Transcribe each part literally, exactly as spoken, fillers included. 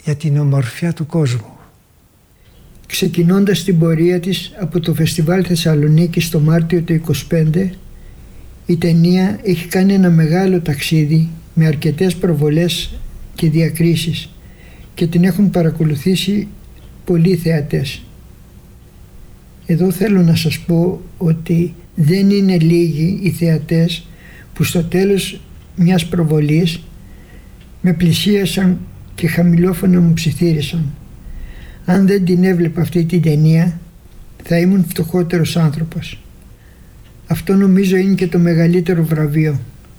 για την ομορφιά του κόσμου. Ξεκινώντας την πορεία της από το Φεστιβάλ Θεσσαλονίκης το Μάρτιο του είκοσι πέντε, η ταινία έχει κάνει ένα μεγάλο ταξίδι με αρκετές προβολές και διακρίσεις και την έχουν παρακολουθήσει πολλοί θεατές. Εδώ θέλω να σας πω ότι δεν είναι λίγοι οι θεατές που στο τέλος μιας προβολής με πλησίασαν και χαμηλόφωνα μου ψιθύρισαν. Αν δεν την έβλεπα αυτή την ταινία θα ήμουν φτωχότερος άνθρωπος. Αυτό νομίζω είναι και το μεγαλύτερο βραβείο.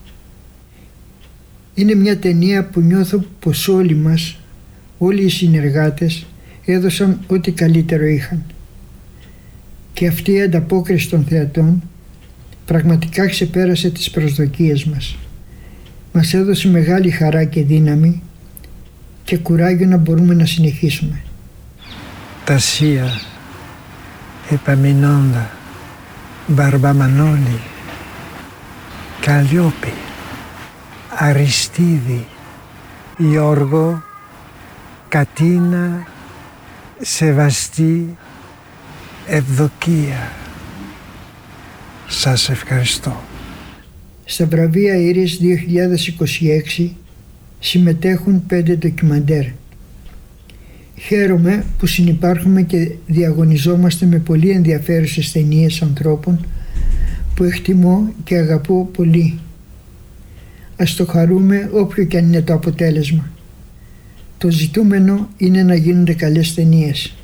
Είναι μια ταινία που νιώθω πως όλοι μας, όλοι οι συνεργάτες έδωσαν ό,τι καλύτερο είχαν. Και αυτή η ανταπόκριση των θεατών πραγματικά ξεπέρασε τις προσδοκίες μας. Μας έδωσε μεγάλη χαρά και δύναμη και κουράγιο να μπορούμε να συνεχίσουμε. Τασία, Επαμινόντα, Μπαρμπαμανόλη, Καλλιόπη, Αριστίδη, Γιώργο, Κατίνα, Σεβαστή, Ευδοκία. Σας ευχαριστώ. Στα βραβεία Ήρης δύο χιλιάδες είκοσι έξι συμμετέχουν πέντε ντοκιμαντέρ. Χαίρομαι που συνυπάρχουμε και διαγωνιζόμαστε με πολύ ενδιαφέρουσες ταινίες ανθρώπων που εκτιμώ και αγαπώ πολύ. Ας το χαρούμε όποιο και αν είναι το αποτέλεσμα. Το ζητούμενο είναι να γίνονται καλές ταινίες.